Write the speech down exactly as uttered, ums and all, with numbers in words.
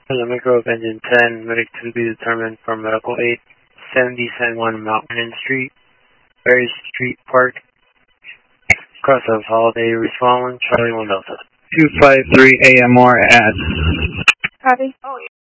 The micro engine ten, medic to be determined for medical aid, seventy seventy-one Mount Vernon Street, Berry Street Park, cross of Holiday, respond, Charlie one Delta. two five three A M R at. Copy.